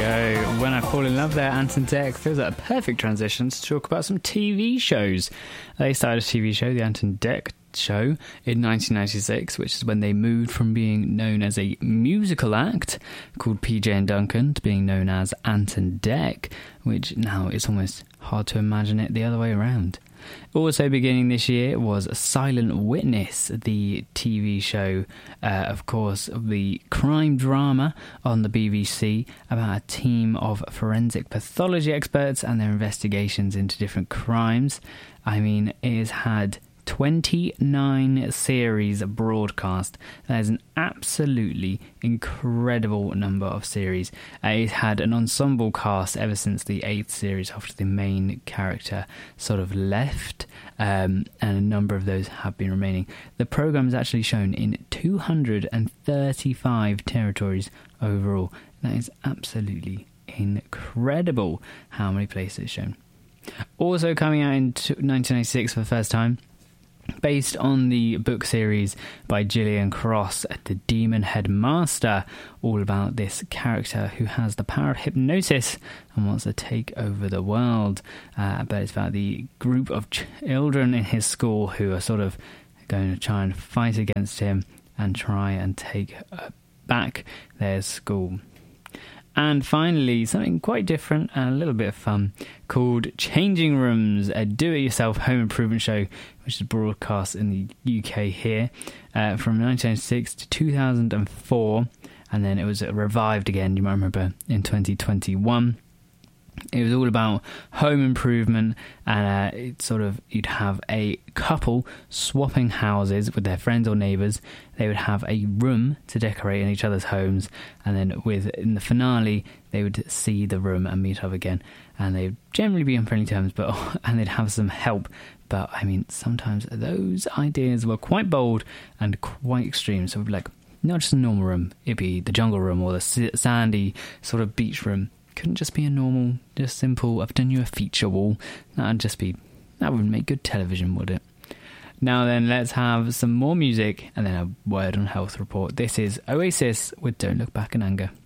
go. When I Fall in Love there, Ant and Dec feels like a perfect transition to talk about some TV shows. They started a TV show, the Ant and Dec Show, in 1996, which is when they moved from being known as a musical act called PJ and Duncan to being known as Ant and Dec, which now it's almost hard to imagine it the other way around. Also beginning this year was Silent Witness, the TV show, of course, the crime drama on the BBC about a team of forensic pathology experts and their investigations into different crimes. I mean, it has had 29 series broadcast. That is an absolutely incredible number of series. It had an ensemble cast ever since the 8th series after the main character sort of left, and a number of those have been remaining. The programme is actually shown in 235 territories overall. That is absolutely incredible how many places it's shown. Also coming out in 1996 for the first time, based on the book series by Gillian Cross, The Demon Headmaster, all about this character who has the power of hypnosis and wants to take over the world. But it's about the group of children in his school who are sort of going to try and fight against him and try and take back their school. And finally, something quite different and a little bit of fun called Changing Rooms, a do-it-yourself home improvement show which is broadcast in the UK here from 1996 to 2004, and then it was revived again, you might remember, in 2021. It was all about home improvement, and you'd have a couple swapping houses with their friends or neighbours. They would have a room to decorate in each other's homes, and then in the finale they would see the room and meet up again, and they'd generally be on friendly terms, and they'd have some help. But I mean, sometimes those ideas were quite bold and quite extreme. So it'd be like not just a normal room, it'd be the jungle room or the sandy sort of beach room. Couldn't just be a normal, just simple, I've done you a feature wall. That wouldn't make good television, would it? Now then, let's have some more music and then a word on health report. This is Oasis with Don't Look Back in Anger.